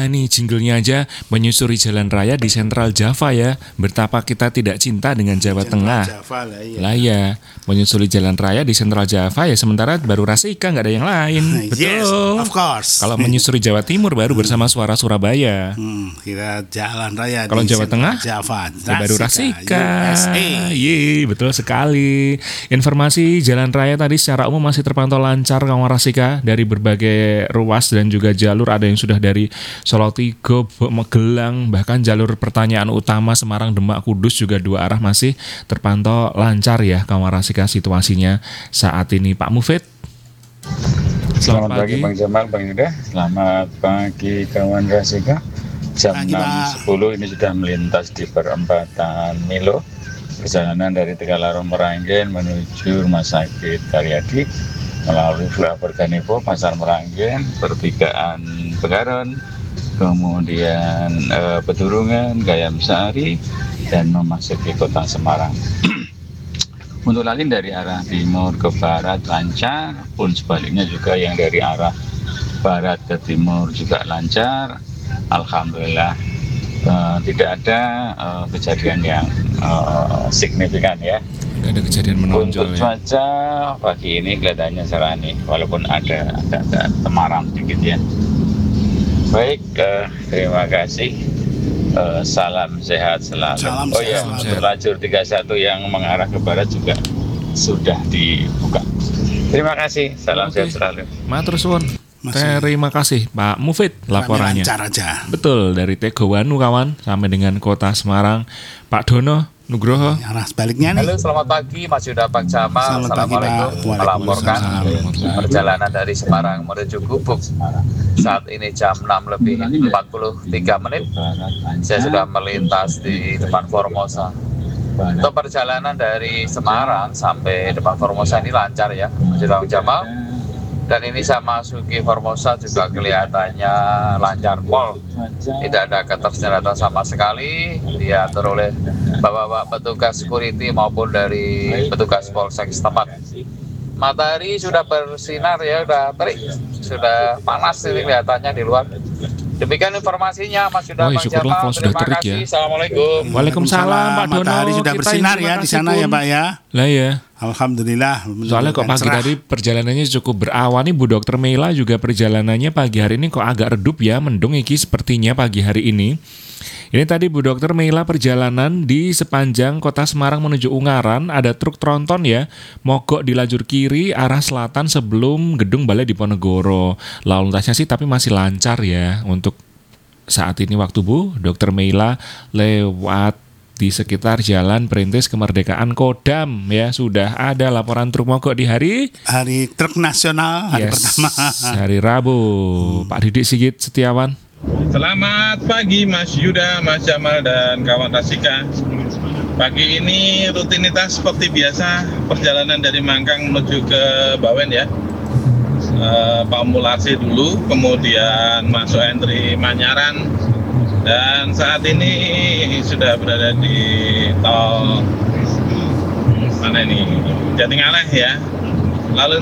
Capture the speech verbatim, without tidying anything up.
Wah, nih jinglenya aja menyusuri jalan raya di Sentral Java ya. Betapa kita tidak cinta dengan Jawa Sentral Tengah. Java lah ya. Lah ya, menyusuri jalan raya di Sentral Java ya, sementara baru Rasika, nggak ada yang lain. Betul. Yes, of course. Kalau menyusuri Jawa Timur baru bersama Suara Surabaya. Hmm, kita jalan raya Kalau di Jawa Sentral Tengah, Java, ya baru Rasika. U S A. Iya, betul sekali. Informasi jalan raya tadi secara umum masih terpantau lancar kawan Rasika dari berbagai ruas dan juga jalur. Ada yang sudah dari Solo Tigo, Magelang, bahkan jalur pertanyaan utama Semarang Demak Kudus juga dua arah masih terpantau lancar ya kawan Rasika situasinya saat ini. Pak Mufid. Selamat, Selamat pagi. pagi Bang Jamal, Bang Yuda. Selamat pagi kawan Rasika. Jam Pagi, enam Pak. sepuluh ini sudah melintas di perempatan Milo. Perjalanan dari Tegalarung Meranggen menuju Rumah Sakit Karyadi melalui Flyover Ganevo, Pasar Meranggen, pertigaan Begaron, kemudian eh, Pedurungan, Gayam Sari, dan memasuki kota Semarang. Untuk lalin dari arah timur ke barat lancar, pun sebaliknya juga yang dari arah barat ke timur juga lancar. Alhamdulillah eh, tidak ada eh, kejadian yang eh, signifikan ya. Nggak ada kejadian menonjol Untuk ya. cuaca pagi ini kelihatannya cerah nih, walaupun ada ada, ada temaram sedikit ya. Baik, eh, terima kasih. Eh, salam sehat selalu. Salam oh sehat ya, selalu. untuk lajur tiga puluh satu yang mengarah ke barat juga sudah dibuka. Terima kasih, salam Oke. sehat selalu. Matur suwun. Masih- Terima kasih Pak Mufid laporannya. Lancar aja. Betul, dari Tegowanu kawan sampai dengan kota Semarang. Pak Dono Nugroho. Arah sebaliknya nih. Halo, selamat pagi Mas Yuda, Pak Jamal. Selamat pagi, Assalamualaikum. Pak. Melaporkan Waalaikumsalam. perjalanan dari Semarang menuju Gubuk. Saat ini jam enam lebih empat puluh tiga menit. Saya sudah melintas di depan Formosa. Untuk perjalanan dari Semarang sampai depan Formosa ini lancar ya, Mas Yuda, Pak Jamal. Dan ini saya masuki Formosa juga kelihatannya lancar pol. Tidak ada ketersendatan sama sekali. Diatur oleh bapak-bapak petugas security maupun dari petugas polsek setempat. Matahari sudah bersinar ya, sudah terik, sudah panas ini kelihatannya di luar. Demikian informasinya Mas Yuda, Woi, Bang syukurlah Jamal. kalau sudah Terima terik kasih. ya. Assalamualaikum. Waalaikumsalam Pak Dono. Matahari sudah Kita bersinar yang ya terima di kasih sana ya pun. Pak ya. Lah ya. Alhamdulillah. Soalnya kok menunjukkan pagi cerah. tadi perjalanannya cukup berawan nih Bu Dokter Meila juga perjalanannya pagi hari ini kok agak redup ya, mendung iki sepertinya pagi hari ini. Ini tadi Bu Dokter Meila perjalanan di sepanjang kota Semarang menuju Ungaran, ada truk tronton ya, mogok di lajur kiri arah selatan sebelum gedung Balai Diponegoro. Lalu lintasnya sih tapi masih lancar ya untuk saat ini waktu Bu Dokter Meila lewat di sekitar Jalan Perintis Kemerdekaan Kodam ya, sudah ada laporan truk mogok di hari Hari Truk Nasional hari Yes, pertama. hari Rabu. Pak Didik Sigit Setiawan. Selamat pagi Mas Yuda, Mas Jamal, dan kawan Rasika. Pagi ini rutinitas seperti biasa, perjalanan dari Mangkang menuju ke Bawen ya. Eh, Pamulasi dulu, kemudian masuk entry Manyaran, dan saat ini sudah berada di tol mana ini, Jatingaleh ya. Lalu